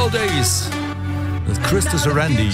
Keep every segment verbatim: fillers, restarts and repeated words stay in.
Old Days mit Christus Randy.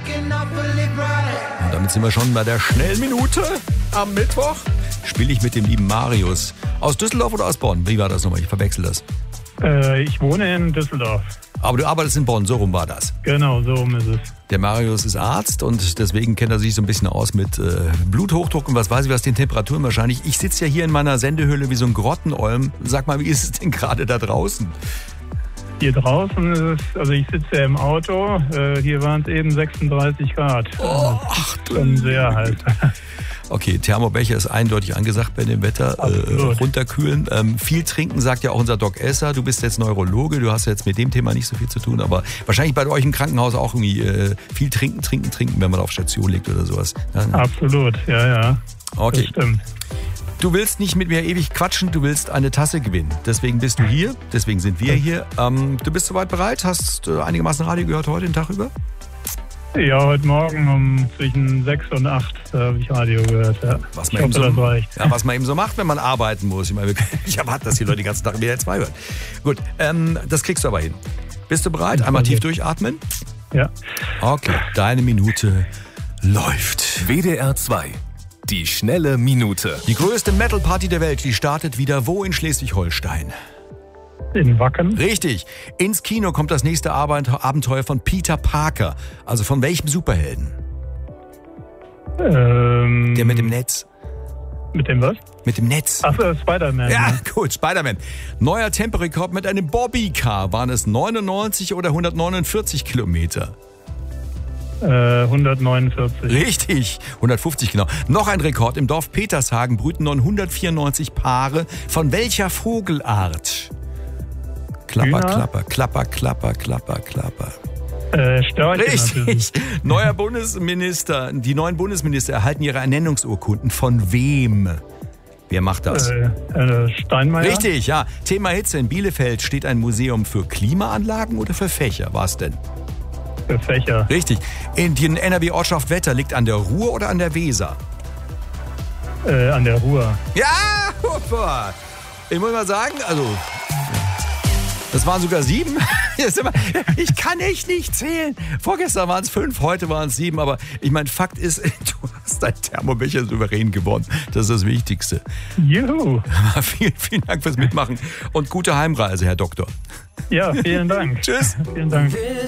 Und damit sind wir schon bei der Schnellminute am Mittwoch. Spiele ich mit dem lieben Marius. Aus Düsseldorf oder aus Bonn? Wie war das nochmal? Ich verwechsel das. Äh, ich wohne in Düsseldorf. Aber du arbeitest in Bonn, so rum war das. Genau, so rum ist es. Der Marius ist Arzt und deswegen kennt er sich so ein bisschen aus mit äh, Bluthochdruck und was weiß ich was, den Temperaturen wahrscheinlich. Ich sitze ja hier in meiner Sendehöhle wie so ein Grottenolm. Sag mal, wie ist es denn gerade da draußen? Hier draußen ist es, also ich sitze ja im Auto, äh, hier waren es eben sechsunddreißig Grad. Oh, ach du. Schon sehr heiß. Okay, Thermobecher ist eindeutig angesagt bei dem Wetter. Äh, runterkühlen. Ähm, viel trinken, sagt ja auch unser Doc Esser. Du bist jetzt Neurologe, du hast jetzt mit dem Thema nicht so viel zu tun, aber wahrscheinlich bei euch im Krankenhaus auch irgendwie äh, viel trinken, trinken, trinken, wenn man auf Station liegt oder sowas. Ja, absolut, ja, ja. Okay. Das stimmt. Du willst nicht mit mir ewig quatschen, du willst eine Tasse gewinnen. Deswegen bist du hier, deswegen sind wir hier. Ähm, du bist soweit bereit? Hast äh, einigermaßen Radio gehört heute den Tag über? Ja, heute Morgen um zwischen sechs und acht habe ich Radio gehört. Ja. Was man, ich hoffe, so, das reicht. Ja, was man eben so macht, wenn man arbeiten muss. Ich, meine, ich erwarte, dass die Leute den ganzen Tag W D R zwei hören. Gut, ähm, das kriegst du aber hin. Bist du bereit? Einmal tief durchatmen? Ja. Okay, deine Minute läuft. W D R zwei. Die schnelle Minute. Die größte Metal-Party der Welt, die startet wieder wo in Schleswig-Holstein? In Wacken. Richtig. Ins Kino kommt das nächste Abenteuer von Peter Parker. Also von welchem Superhelden? Ähm, Der mit dem Netz. Mit dem was? Mit dem Netz. Achso, Spider-Man. Ja, ne? gut, Spider-Man. Neuer Temporekord mit einem Bobbycar. Waren es neunundneunzig oder hundertneunundvierzig Kilometer? Äh, hundertneunundvierzig. Richtig, hundertfünfzig genau. Noch ein Rekord. Im Dorf Petershagen brüten neunhundertvierundneunzig Paare. Von welcher Vogelart? Klapper, Hühner? klapper, klapper, klapper, klapper, klapper. Äh, Störche Richtig. natürlich. Neuer Bundesminister, die neuen Bundesminister erhalten ihre Ernennungsurkunden. Von wem? Wer macht das? Äh, äh, Steinmeier. Richtig, ja. Thema Hitze. In Bielefeld steht ein Museum für Klimaanlagen oder für Fächer? Was denn? Für Fächer. Richtig. In die N R W-Ortschaft Wetter liegt an der Ruhr oder an der Weser? Äh, an der Ruhr. Ja, hoppa. Ich muss mal sagen, also das waren sogar sieben. Ich kann echt nicht zählen. Vorgestern waren es fünf, heute waren es sieben. Aber ich meine, Fakt ist, du hast dein Thermobecher souverän gewonnen. Das ist das Wichtigste. Juhu. Vielen, vielen Dank fürs Mitmachen und gute Heimreise, Herr Doktor. Ja, vielen Dank. Tschüss. Vielen Dank.